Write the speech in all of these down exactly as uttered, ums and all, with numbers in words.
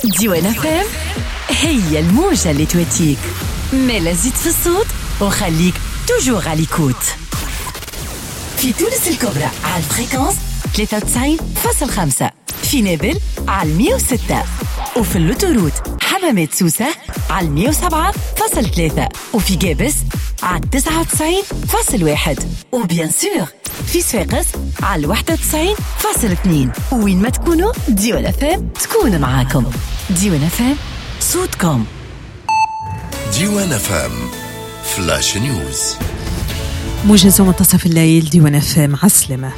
ديوان فام هي الموجة اللي تواتيك مالا زيد في الصوت وخليك توجور على ليكوت. في تونس الكبرى على الفريكونس ثلاثة وتسعين فاصلة خمسة، في نابل على مية وستة، وفي اللوتوروت حمامات سوسة على مية وسبعة فاصلة ثلاثة، وفي جابس على تسعة وتسعين فاصلة واحد، وبيان سور في صفاقس على واحد وتسعين فاصلة اثنين. وين ما تكونوا ديوان فام تكون معاكم. ديوان فام صوتكم. ديوان فام فلاش نيوز. موجز منتصف الليل. ديوان فام عسلمة.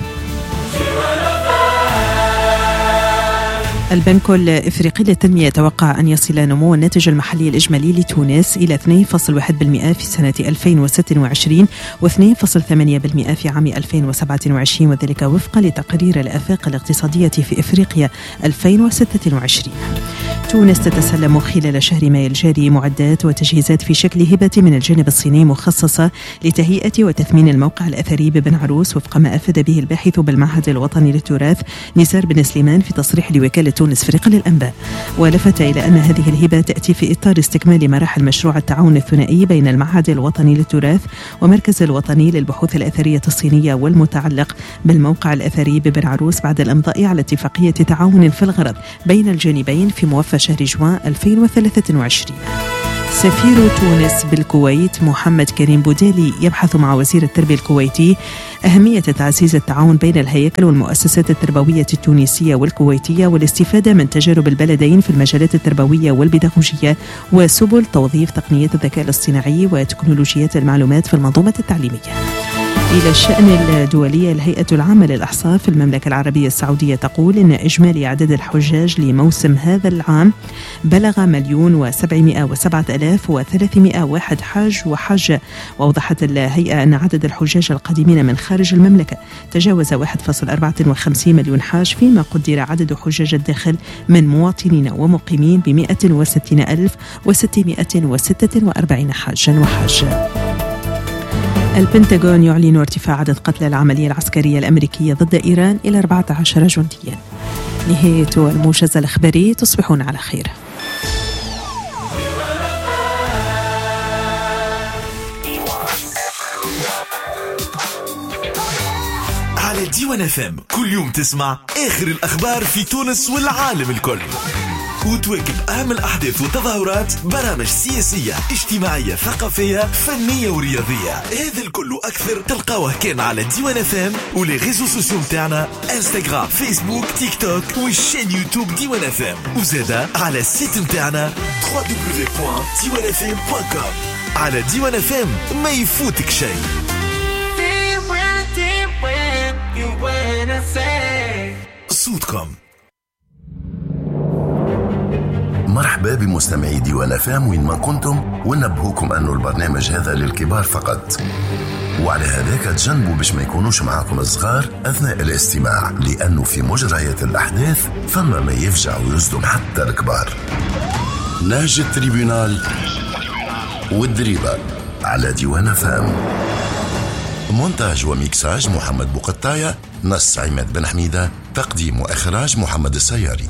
البنك الإفريقي للتنمية يتوقع أن يصل نمو الناتج المحلي الإجمالي لتونس إلى اثنين فاصلة واحد بالمئة في سنة ألفين وستة وعشرين واثنين فاصلة ثمانية بالمئة في عام ألفين وسبعة وعشرين، وذلك وفقا لتقرير الآفاق الاقتصادية في إفريقيا ألفين وستة وعشرين. تونس تتسلم خلال شهر مايو الجاري معدات وتجهيزات في شكل هبة من الجانب الصيني مخصصة لتهيئة وتثمين الموقع الأثري ببن عروس، وفق ما أفاد به الباحث بالمعهد الوطني للتراث نزار بن سليمان في تصريح لوكالة تونس فريق للأنباء. ولفت إلى أن هذه الهبة تأتي في إطار استكمال مراحل مشروع التعاون الثنائي بين المعهد الوطني للتراث ومركز الوطني للبحوث الأثرية الصينية والمتعلق بالموقع الأثري ببن عروس، بعد الإمضاء على اتفاقية تعاون في الغرض بين الجانبين في موفى شهر جوان ألفين وثلاثة وعشرين. سفير تونس بالكويت محمد كريم بودالي يبحث مع وزير التربية الكويتي أهمية تعزيز التعاون بين الهياكل والمؤسسات التربوية التونسية والكويتية والاستفادة من تجارب البلدين في المجالات التربوية والبيداغوجية وسبل توظيف تقنية الذكاء الاصطناعي وتكنولوجيات المعلومات في المنظومة التعليمية. إلى الشأن الدولي، الهيئة العامة للإحصاء في المملكة العربية السعودية تقول إن إجمالي عدد الحجاج لموسم هذا العام بلغ مليون وسبعمائة وسبعة آلاف وثلاثمائة وواحد حاج وحاجة. وأوضحت الهيئة أن عدد الحجاج القادمين من خارج المملكة تجاوز واحد فاصلة أربعة وخمسين مليون حاج، فيما قدر عدد حجاج الداخل من مواطنين ومقيمين بمائة وستين ألف وستمائة وستة وأربعين حاجا وحاجة. البنتاغون يعلن ارتفاع عدد قتلى العملية العسكرية الأمريكية ضد إيران إلى أربعة عشر جنديا. نهاية الموجز الإخباري. تصبحون على خير. على ديوان فام كل يوم تسمع آخر الأخبار في تونس والعالم الكل، وتواكب أهم الأحداث والتظاهرات، برامج سياسية اجتماعية ثقافية فنية ورياضية. هذا الكل أكثر تلقاوه كان على ديوان فام ولي غيزو سوسيو متاعنا انستغرام فيسبوك تيك توك والشين يوتيوب ديوان فام، وزادا على السيت متاعنا دبليو دبليو دبليو دوت ديوان فام دوت كوم. على ديوان فام ما يفوتك شيء. صوتكم. مرحبا بمستمعي ديوان فام وين ما كنتم، ونبهوكم أنه البرنامج هذا للكبار فقط، وعلى هذاك تجنبوا باش ما يكونوش معاكم الصغار أثناء الاستماع، لأنه في مجريات الأحداث فما ما يفجع ويصدم حتى الكبار. نهج التريبيونال والدريبة على ديوان فام. مونتاج وميكساج محمد بوقطاية، نص عماد بن حميدة، تقديم وإخراج محمد السياري.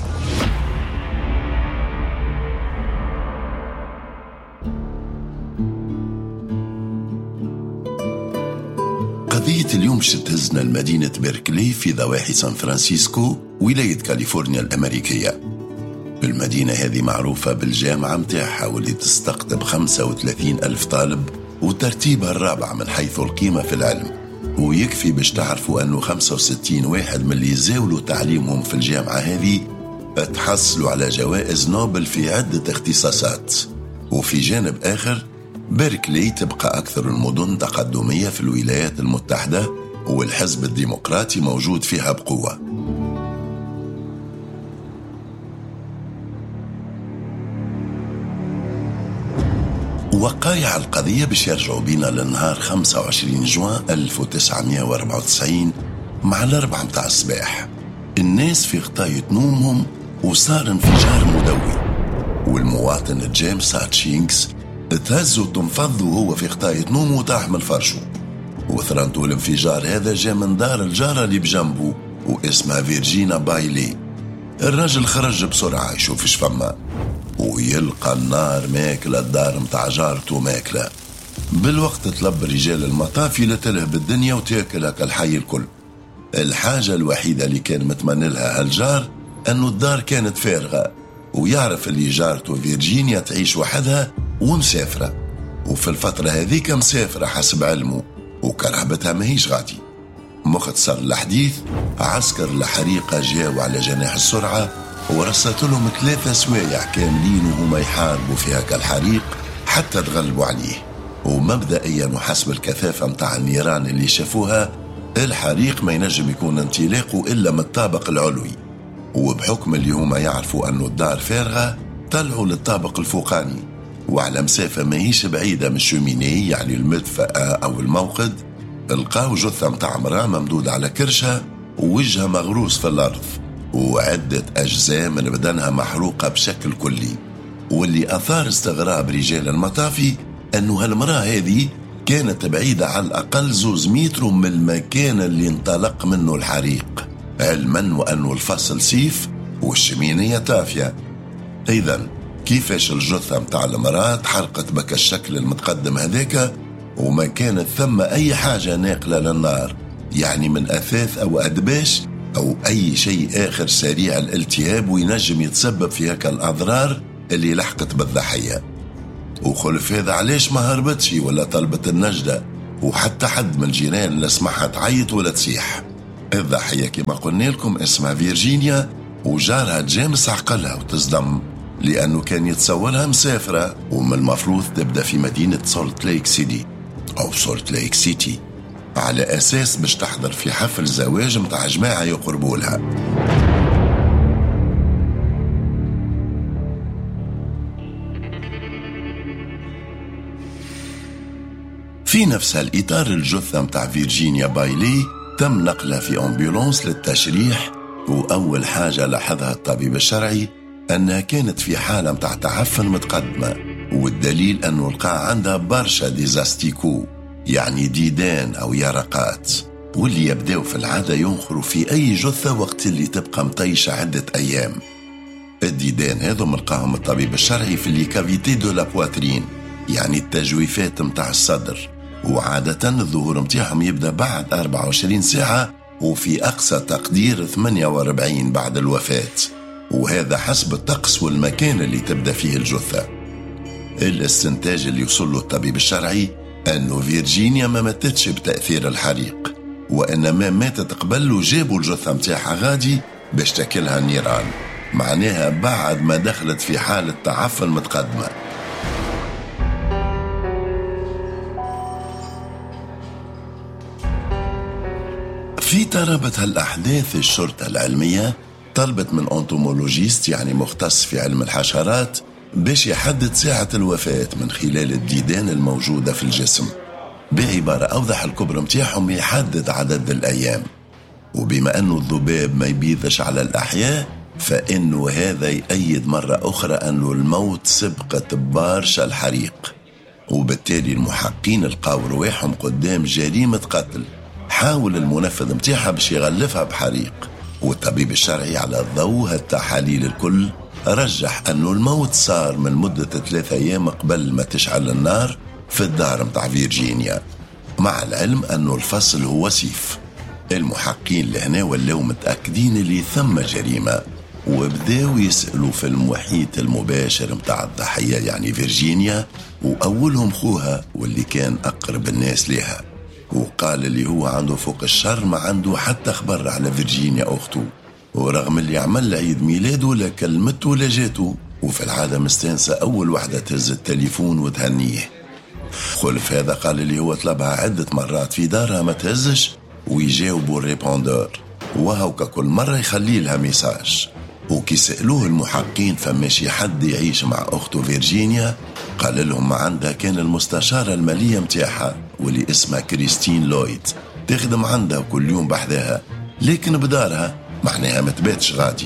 قضية اليوم شتهزنا لمدينة بيركلي في ضواحي سان فرانسيسكو ولاية كاليفورنيا الأمريكية. المدينة هذه معروفة بالجامعة متاعها واللي تستقطب خمسة وثلاثين ألف طالب، وترتيبها الرابع من حيث القيمة في العلم. ويكفي باش تعرفوا أنه خمسة وستين واحد من اللي يزاولوا تعليمهم في الجامعة هذه تحصلوا على جوائز نوبل في عدة اختصاصات. وفي جانب آخر، بيركلي تبقى أكثر المدن تقدمية في الولايات المتحدة، والحزب الديمقراطي موجود فيها بقوة. وقايع القضية باش يرجعوا بينا للنهار خمسة وعشرين جوان ألف وتسعمائة وأربعة وتسعين مع الأربعة متاع الصباح. الناس في غطاية نومهم وصار انفجار مدوي، والمواطن جيمس هاتشينكس تهز وتنفض وهو في غطاية نومه وطاح من فرشه. وثرنته الانفجار هذا جاء من دار الجارة اللي بجنبه واسمها فيرجينا بايلي. الراجل خرج بسرعة يشوف اش فما، ويلقى النار ماكلة الدار متاع جارته ماكلة. بالوقت طلب رجال المطافي لتلهب الدنيا وتاكل هكا الحي الكل. الحاجة الوحيدة اللي كان متمنى لها هالجار أنه الدار كانت فارغة، ويعرف اللي جارته فيرجينيا تعيش وحدها ومسافرة، وفي الفترة هذيك مسافرة حسب علمه، وكرهبتها ماهيش غادي. مختصر الحديث، عسكر الحريقة جاوا على جناح السرعة ورصت لهم ثلاثة سوايع كاملين وهما يحاربوا في هكا الحريق حتى تغلبوا عليه. ومبدئيا وحسب الكثافة متاع النيران اللي شافوها، الحريق ما ينجم يكون انطلاقه إلا من الطابق العلوي، وبحكم اللي هما يعرفوا أنه الدار فارغة طلعوا للطابق الفوقاني، وعلى مسافة ماهيش بعيدة من الشومينيه يعني المدفأة أو الموقد، لقاو جثة متاع مرأة ممدودة على كرشها ووجهها مغروس في الأرض، وعدة أجزاء من بدنها محروقة بشكل كلي. واللي أثار استغراب رجال المطافي أنه هالمرأة هذه كانت بعيدة على الأقل زوز متر من المكان اللي انطلق منه الحريق، علما وأنه الفصل سيف والشمينية طافية. إذن كيفاش الجثة متاع المرأة تحرقت بك الشكل المتقدم هذاك وما كانت ثم أي حاجة ناقلة للنار، يعني من أثاث أو أدباش أو أي شيء آخر سريع الالتهاب وينجم يتسبب في هكا الأضرار اللي لحقت بالضحية؟ وخلف هذا علاش ما هربتش ولا طلبت النجدة وحتى حد من الجيران لا سمعها تعيط ولا تسيح؟ الضحية كما قلنا لكم اسمها فيرجينيا، وجارها جامس عقلها وتصدم لأنه كان يتصورها مسافرة ومن المفروض تبدأ في مدينة سولت ليك سيتي أو سولت ليك سيتي على أساس باش تحضر في حفل زواج متاع جماعة يقربوا لها. في نفس الإطار الجثة متاع فيرجينيا بايلي تم نقلها في أمبولانس للتشريح، وأول حاجة لاحظها الطبيب الشرعي أنها كانت في حالة متاع تعفن متقدمة، والدليل أنه لقى عندها برشا ديزاستيكو يعني ديدان أو يرقات، واللي يبدأوا في العادة ينخروا في أي جثة وقت اللي تبقى مطيشة عدة أيام. الديدان هذو ملقاهم الطبيب الشرعي في اللي كافيتي دو لابواترين يعني التجويفات متاع الصدر، وعادة الظهور متاعهم يبدأ بعد أربعة وعشرين ساعة وفي أقصى تقدير ثمانية وأربعين بعد الوفاة، وهذا حسب الطقس والمكان اللي تبدأ فيه الجثة. الاستنتاج اللي يوصل له الطبيب الشرعي أنه فيرجينيا ما ماتتش بتأثير الحريق، وإنما ماتت قبل وجابوا الجثة متاعها غادي باش تاكلها النيران، معناها بعد ما دخلت في حالة تعفن متقدمة. في ترابط هالأحداث الشرطة العلمية طلبت من أنتومولوجيست يعني مختص في علم الحشرات باش يحدد ساعة الوفاة من خلال الديدان الموجودة في الجسم، بعبارة أوضح الكبر متاعهم يحدد عدد الأيام. وبما أنه الذباب ما يبيضش على الأحياء فإنه هذا يأيد مرة أخرى أنه الموت سبقت بارشا الحريق، وبالتالي المحققين لقاو رواحهم قدام جريمة قتل حاول المنفذ متاعها باش يغلفها بحريق. والطبيب الشرعي على ضوء التحاليل الكل رجح أنه الموت صار من مدة ثلاثة أيام قبل ما تشعل النار في الدار متاع فيرجينيا، مع العلم أنه الفصل هو سيف. المحققين لهنا ولاو متأكدين اللي ثم جريمة، وبداو يسألوا في المحيط المباشر متاع الضحية يعني فيرجينيا، وأولهم خوها واللي كان أقرب الناس لها، وقال اللي هو عنده فوق الشر ما عنده حتى خبر على فيرجينيا أخته، ورغم اللي عمل عيد ميلاده لا كلمته ولا جاته، وفي العادة مستانسة أول واحدة تهز التليفون وتهنيه. خلف هذا قال اللي هو طلبها عدة مرات في دارها ما تهزش ويجاوبوا الريبوندور، وهو كل مرة يخلي لها ميساج. وكي سألوه المحققين فماشي حد يعيش مع أخته فيرجينيا، قال لهم ما عندها كان المستشارة المالية متاعها واللي اسمها كريستين لويد تخدم عندها كل يوم بحذاها، لكن بدارها معناها ما تباتش غادي.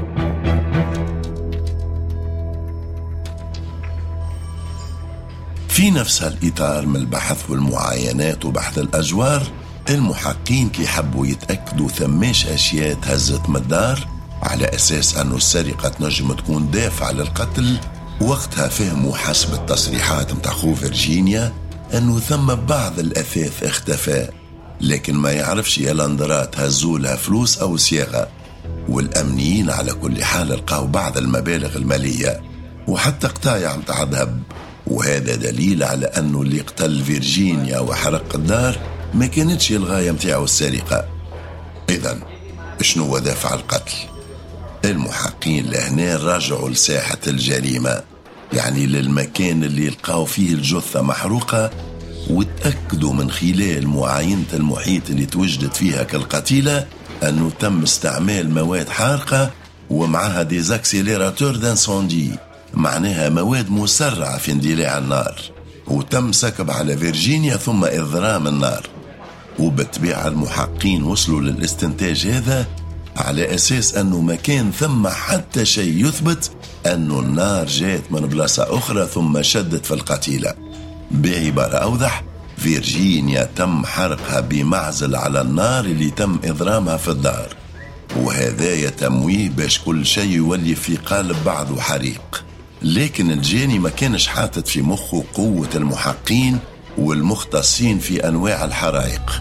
في نفس الإطار من البحث والمعاينات وبحث الأجوار، المحققين كي حبوا يتأكدوا ثماش أشياء تهزت من الدار على أساس أنه السرقة تنجم تكون دافع للقتل. وقتها فهموا حسب التصريحات متاع خو فيرجينيا أنه ثم بعض الأثاث اختفى، لكن ما يعرفش يا لاندرات هزولها فلوس أو صياغة. والأمنيين على كل حال لقاو بعض المبالغ المالية وحتى قطايع متاع ذهب، وهذا دليل على أنه اللي قتل فيرجينيا وحرق الدار ما كانتش الغاية متاعه السرقة. إذن شنو دافع القتل؟ المحققين لهنا راجعوا لساحة الجريمة، يعني للمكان اللي لقاو فيه الجثة محروقة، وتأكدوا من خلال معاينة المحيط اللي توجدت فيها كالقتيلة أنه تم استعمال مواد حارقة ومعها ديزاكسيليراتور دانسوندي، معناها مواد مسرعة في اندلاع النار، وتم سكب على فيرجينيا ثم إضرام النار. وبالطبيعة المحققين وصلوا للاستنتاج هذا على أساس أنه ما كان ثم حتى شيء يثبت أنه النار جات من بلاصة أخرى ثم شدت في القتيلة. بعبارة أوضح، فيرجينيا تم حرقها بمعزل على النار اللي تم إضرامها في الدار، وهذا تمويه باش كل شيء يولي في قالب بعضه حريق. لكن الجاني ما كانش حاطط في مخه قوة المحققين والمختصين في أنواع الحرائق.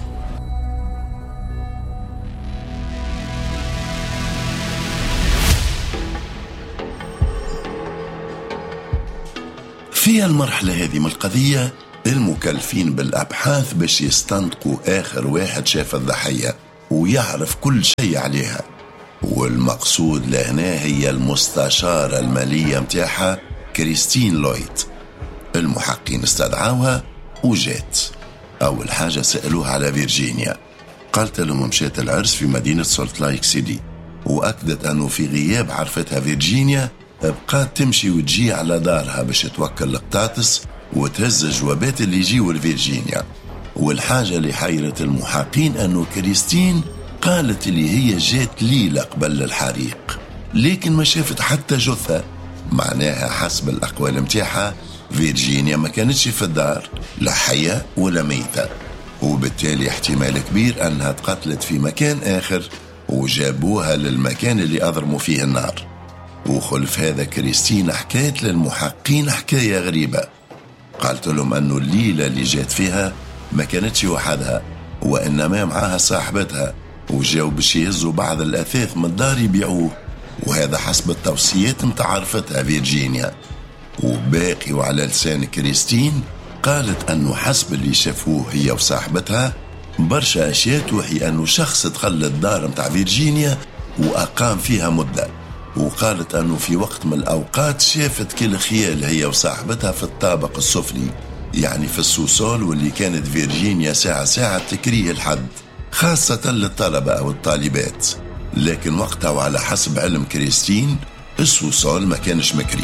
في المرحلة هذه من القضية المكلفين بالأبحاث باش يستنطقوا آخر واحد شاف الضحية ويعرف كل شيء عليها، والمقصود لهنا هي المستشارة المالية متاعها كريستين لويد. المحققين استدعوها وجات. أول حاجة سألوها على فيرجينيا، قالت لهم مشيت العرس في مدينة سولت لايك سيتي، وأكدت أنه في غياب عرفتها فيرجينيا بقات تمشي وتجي على دارها باش توكل القطاطس وتهز الجوابات اللي يجيوا لفيرجينيا. والحاجة اللي حيرت المحققين أنه كريستين قالت اللي هي جات ليلة قبل الحريق، لكن ما شافت حتى جثة، معناها حسب الأقوال متاعها فيرجينيا ما كانتش في الدار لا حية ولا ميتة، وبالتالي احتمال كبير أنها تقتلت في مكان آخر وجابوها للمكان اللي أضرموا فيه النار. وخلف هذا كريستين حكيت للمحققين حكاية غريبة، قالت لهم أنه الليلة اللي جات فيها ما كانتش وحدها وإنما معاها صاحبتها، وجاو باش يهزوا بعض الأثاث من الدار يبيعوه، وهذا حسب التوصيات متعرفتها فيرجينيا. وباقي وعلى لسان كريستين قالت أنه حسب اللي شافوه هي وصاحبتها برشا أشياء توحي أنه شخص دخل الدار متاع فيرجينيا وأقام فيها مدة، وقالت أنه في وقت من الأوقات شافت كل خيال هي وصاحبتها في الطابق السفلي، يعني في السوسول، واللي كانت فيرجينيا ساعة ساعة تكريه الحد خاصة للطلبة أو الطالبات. لكن وقتها وعلى حسب علم كريستين السوسول ما كانش مكري.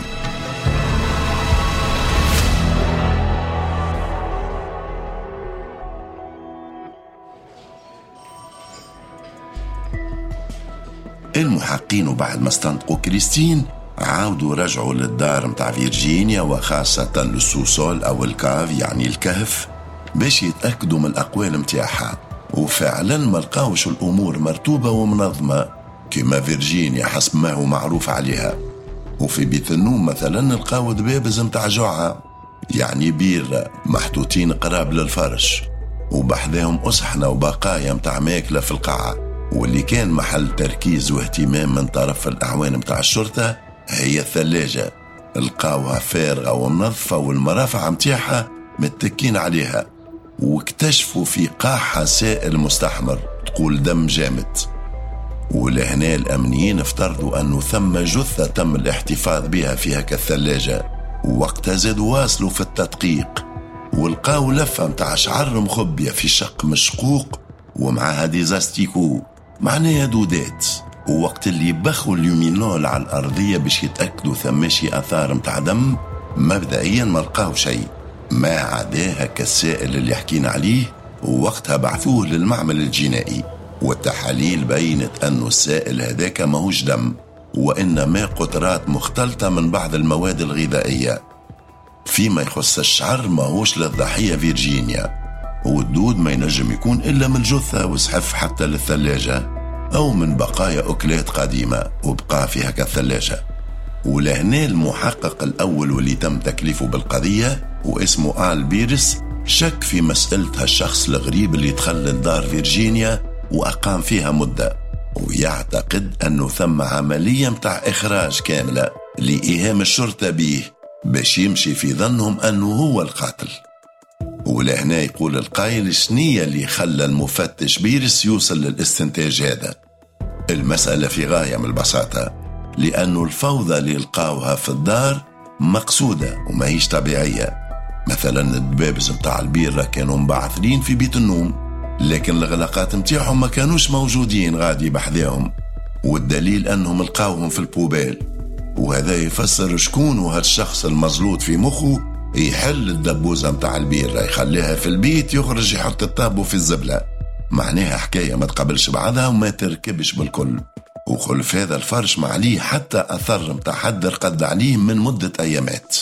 المحققين وبعد ما استنطقوا كريستين عاودوا رجعوا للدار متاع فيرجينيا وخاصة للسوسول أو الكاف يعني الكهف باش يتأكدوا من الأقوال متاعها، وفعلا ما لقاوش الأمور مرتوبة ومنظمة كما فيرجينيا حسب ما هو معروف عليها. وفي بيت النوم مثلا لقاو دبابز متاع جوعة يعني بير محطوطين قراب للفرش، وبحذاهم أصحنة وبقايا متاع ماكلة في القاعة، واللي كان محل تركيز واهتمام من طرف الأعوان متاع الشرطة هي الثلاجة، لقاوها فارغة ومنظفة والمرافع متاعها متكين عليها، واكتشفوا في قاعها سائل مستحمر تقول دم جامد. ولهنا الأمنيين افترضوا أنه ثم جثة تم الاحتفاظ بها فيها كالثلاجة، ووقتها زادوا واصلوا في التدقيق ولقاو لفة متاع شعر مخبية في شق مشقوق ومعها ديزاستيكو معناها دودات. ووقت اللي بخوا اليومينول على الأرضية باش يتأكدوا ثماشي أثار متاع دم، مبدئيا ما لقاو شيء ما عداها كالسائل اللي حكينا عليه، ووقتها بعثوه للمعمل الجنائي، والتحاليل بينت أنه السائل هذاك ماهوش دم وإنما قطرات مختلطة من بعض المواد الغذائية. فيما يخص الشعر ماهوش للضحية فيرجينيا، والدود ما ينجم يكون إلا من الجثة وسحف حتى للثلاجة، أو من بقايا أكلات قديمة وبقى فيها كالثلاجة. ولهنا المحقق الأول واللي تم تكليفه بالقضية واسمه آل بيرس شك في مسألة هالشخص الغريب اللي دخل دار فيرجينيا وأقام فيها مدة، ويعتقد أنه ثم عملية متاع إخراج كاملة لإيهام الشرطة به باش يمشي في ظنهم أنه هو القاتل. ولهنا يقول القائل شنية اللي خلى المفتش بيرس يوصل للاستنتاج هذا؟ المسألة في غاية من البساطة، لأنه الفوضى اللي لقاوها في الدار مقصودة وما هيش طبيعية. مثلا الدبابز متاع البيرة كانوا مبعثرين في بيت النوم، لكن الغلاقات متاعهم ما كانوش موجودين غادي بحذاهم، والدليل أنهم لقاوهم في البوبال. وهذا يفسر شكون هذا الشخص المزلوط في مخه يحل الدبوزة متاع البيرة يخليها في البيت يخرج يحط الطابو في الزبلة. معناها حكاية ما تقبلش بعضها وما تركبش بالكل. وخلف هذا الفرش ما عليه حتى أثر متاع حد رقد عليه من مدة أيامات.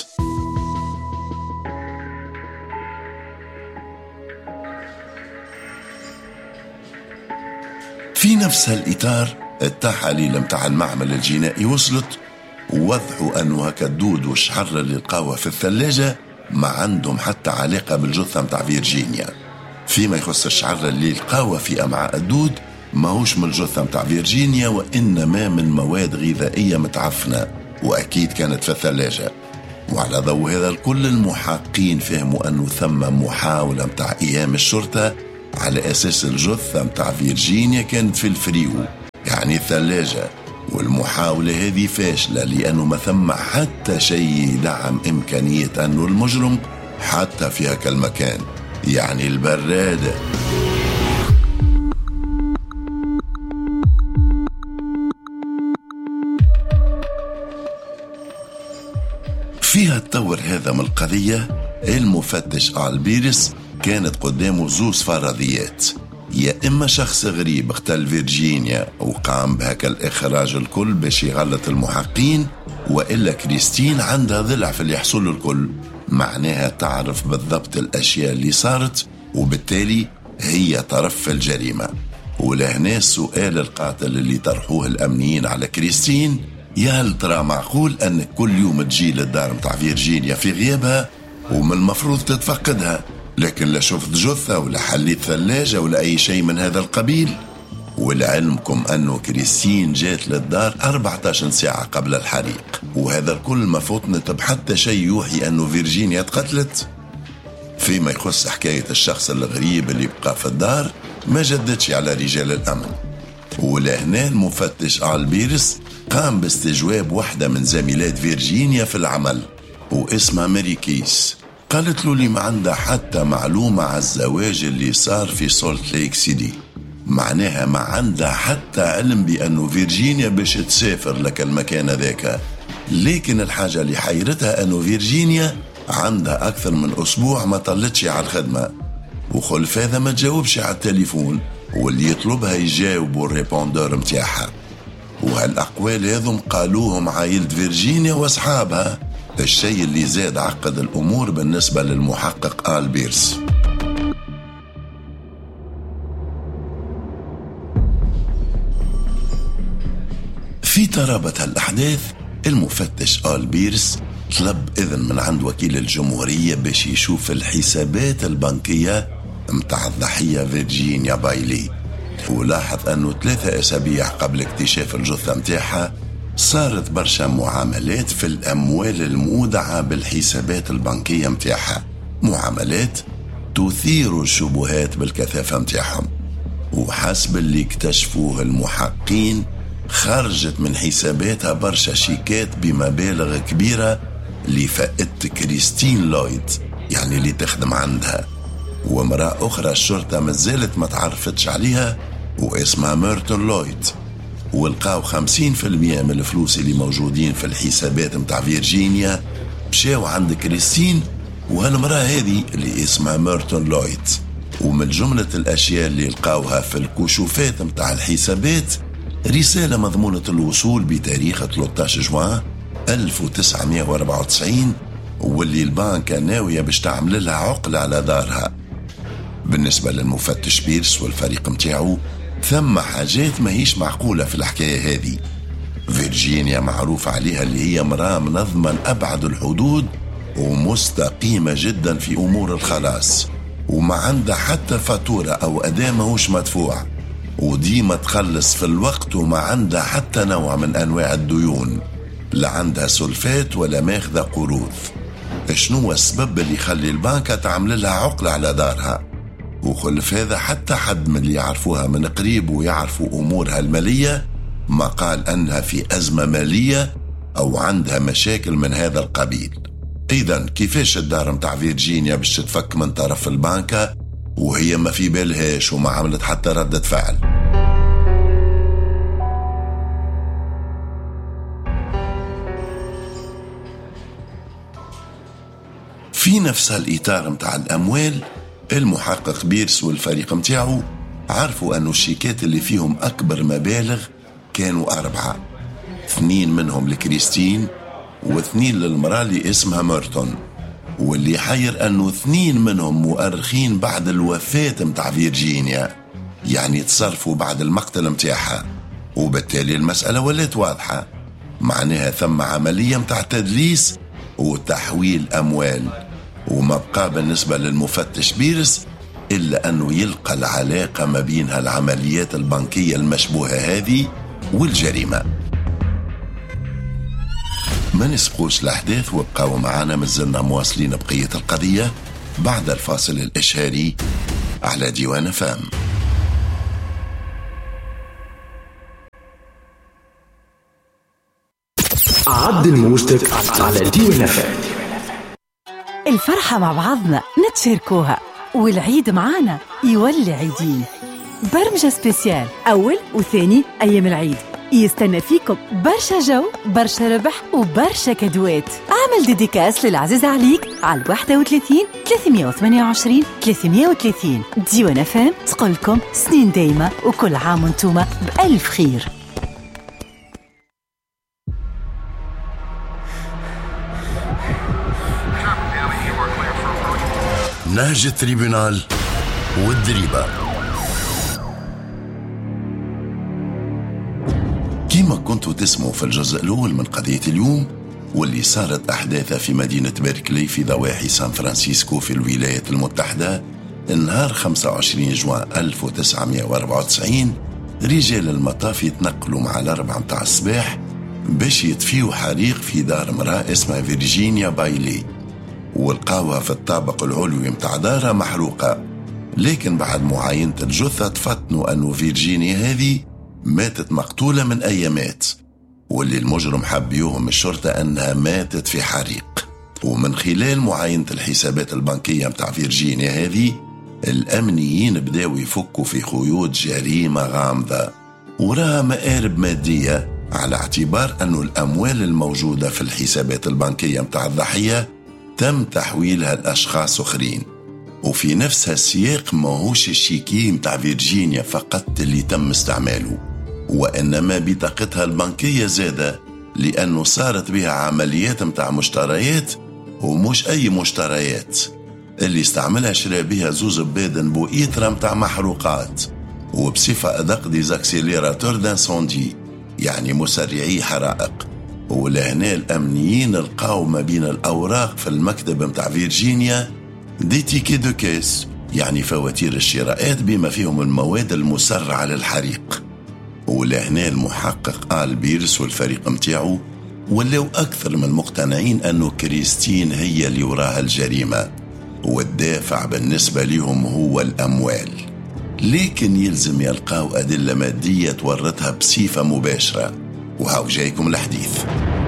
في نفس هالإطار التحاليل متاع المعمل الجنائي وصلت ووضحوا أنه هكا الدود والشحر اللي لقاوها في الثلاجة ما عندهم حتى علاقة بالجثة متاع فيرجينيا. فيما يخص الشحر اللي لقاوها في أمعاء الدود ماهوش من الجثة متاع فيرجينيا، وإنما من مواد غذائية متعفنة وأكيد كانت في الثلاجة. وعلى ضوء هذا الكل المحققين فهموا أنه ثم محاولة متاع إيهام الشرطة على أساس الجثة متاع فيرجينيا كانت في الفريو يعني الثلاجة، والمحاولة هذه فاشلة لأنه ما ثم حتى شيء يدعم إمكانية أنه المجرم حتى في هكا المكان يعني البرادة. فيها التطور هذا من القضية المفتش آل بيرس كانت قدامه زوز فرضيات، يا إما شخص غريب اختل فيرجينيا وقام بهكا الإخراج الكل باش يغلط المحققين، وإلا كريستين عندها ضلع في اللي يحصل الكل، معناها تعرف بالضبط الأشياء اللي صارت وبالتالي هي طرف في الجريمة. ولهنا السؤال القاتل اللي طرحوه الأمنيين على كريستين، يا هل ترى معقول أنك كل يوم تجي للدار متاع فيرجينيا في غيابها ومن المفروض تتفقدها، لكن لا شفت جثة ولا حليت ثلاجة ولا أي شيء من هذا القبيل؟ ولعلمكم أنه كريستين جات للدار أربعة عشر ساعة قبل الحريق، وهذا الكل ما فوتنت بحتى شيء يوحي أنه فيرجينيا تقتلت. فيما يخص حكاية الشخص الغريب اللي بقى في الدار ما جدتش على رجال الأمن. ولهنا المفتش آل بيرس قام باستجواب واحدة من زميلات فيرجينيا في العمل واسمها ماري كيس. قالت له اللي ما عندها حتى معلومة على الزواج اللي صار في سولت ليك سيدي، معناها ما عندها حتى علم بأنه فيرجينيا باش تسافر لك المكان ذاك. لكن الحاجة اللي حيرتها أنه فيرجينيا عندها أكثر من أسبوع ما طلتش على الخدمة، وخلف هذا ما تجاوبش على التليفون، واللي يطلبها يجاوبوا الريبوندور متاعها. وهالأقوال هذم قالوهم عائلة فيرجينيا وأصحابها، الشيء اللي زاد عقد الأمور بالنسبة للمحقق آل بيرس. في ترابة هالأحداث المفتش آل بيرس طلب إذن من عند وكيل الجمهورية باش يشوف الحسابات البنكية متاع الضحية فيرجينيا بايلي، ولاحظ أنه ثلاثة أسابيع قبل اكتشاف الجثة متاعها صارت برشا معاملات في الأموال المودعة بالحسابات البنكية متاعها، معاملات تثير الشبهات بالكثافة متاعهم. وحسب اللي اكتشفوه المحققين خرجت من حساباتها برشا شيكات بمبالغ كبيرة لفائدة كريستين لويد يعني اللي تخدم عندها، وامرأة أخرى الشرطة مازالت ما تعرفتش عليها واسمها ميرتون لويد. ولقاو خمسين في المية من الفلوس اللي موجودين في الحسابات متاع فيرجينيا مشاو عند كريستين وهالمرأة هذه اللي اسمها ميرتون لويد. ومن جملة الأشياء اللي لقاوها في الكشوفات متاع الحسابات رسالة مضمونة الوصول بتاريخ ثلاثة عشر جوان ألف وتسعمائة وأربعة وتسعين واللي البنك ناوية باش تعمل لها عقلة على دارها. بالنسبة للمفتش بيرس والفريق متاعو ثم حاجات ما هيش معقولة في الحكاية هذه. فيرجينيا معروف عليها اللي هي مرأة منظمة أبعد الحدود ومستقيمة جدا في أمور الخلاص، وما عندها حتى فاتورة أو أداة ماهوش مدفوع، وديما تخلص في الوقت، وما عندها حتى نوع من أنواع الديون، لا عندها سلفات ولا ماخذة قروض. شنو السبب اللي يخلي البنكة تعمل لها عقلة على دارها؟ وخلف هذا حتى حد من اللي يعرفوها من قريب ويعرفوا أمورها المالية ما قال أنها في أزمة مالية أو عندها مشاكل من هذا القبيل. إذن كيفاش الدار متاع فيرجينيا باش تتفك من طرف البنكة وهي ما في بالهاش وما عملت حتى ردة فعل؟ في نفس الإطار متاع الأموال، المحقق بيرس والفريق متاعه عرفوا أنه الشيكات اللي فيهم أكبر مبالغ كانوا أربعة، اثنين منهم لكريستين واثنين للمرأة اللي اسمها ميرتون، واللي يحير أنه اثنين منهم مؤرخين بعد الوفاة متاع فيرجينيا، يعني تصرفوا بعد المقتل متاعها، وبالتالي المسألة ولات واضحة، معناها ثم عملية متاع تدليس وتحويل أموال. وما بقى بالنسبة للمفتش بيرس إلا أنه يلقى العلاقة ما بين العمليات البنكية المشبوهة هذه والجريمة. ما نسبقوش الأحداث وابقوا معنا، مازلنا مواصلين بقية القضية بعد الفاصل الإشهاري على ديوان فام. عدل موجتك على ديوان فام. الفرحة مع بعضنا نتشاركوها، والعيد معانا يولي عيدين. برمجة سبيسيال أول وثاني أيام العيد يستنى فيكم برشا جو، برشا ربح وبرشا كدوات. اعمل ديديكاس للعزيز عليك على واحد وثلاثين ثلاثمية وثمانية وعشرين ثلاثمية وثلاثين. ديوان فام تقولكم سنين دايمة وكل عام وانتوما بألف خير. نهج التريبونال والدريبة. كما كنتوا تسمعوا في الجزء الأول من قضية اليوم، واللي صارت أحداثها في مدينة بيركلي في ضواحي سان فرانسيسكو في الولايات المتحدة نهار خمسة وعشرين جوان ألف وتسعمية وأربعة وتسعين، رجال المطاف يتنقلوا مع الأربعة متاع الصباح باش يطفيوا حريق في دار امرأة اسمها فيرجينيا بايلي، والقاوها في الطابق العلوي متاع دارها محروقة. لكن بعد معاينة الجثة تفتنوا أنه فيرجينيا هذه ماتت مقتولة من أيامات، واللي المجرم حبيوهم الشرطة أنها ماتت في حريق. ومن خلال معاينة الحسابات البنكية متاع فيرجينيا هذه، الأمنيين بداوا يفكوا في خيوط جريمة غامضة وراها مآرب مادية، على اعتبار أنه الأموال الموجودة في الحسابات البنكية متاع الضحية تم تحويلها لأشخاص أخرين. وفي نفس السياق ماهوش الشيكي متاع فيرجينيا فقط اللي تم استعماله، وإنما بطاقتها البنكية زادة، لأنه صارت بها عمليات متاع مشتريات، ومش أي مشتريات، اللي استعملها شرى بها زوز بادن بوئيترا متاع محروقات، وبصفة أدق ديزاكسيليراتور دانسوندي، يعني مسرعي حرائق. ولهنا الأمنيين لقاو ما بين الأوراق في المكتب متاع فيرجينيا دي تيكي دو كيس، يعني فواتير الشراءات بما فيهم المواد المسرعة للحريق. ولهنا المحقق آل بيرس والفريق متاعه ولو أكثر من مقتنعين أنه كريستين هي اللي وراها الجريمة، والدافع بالنسبة لهم هو الأموال. لكن يلزم يلقاو أدلة مادية تورطها بصفة مباشرة، وهاو جايكم الحديث.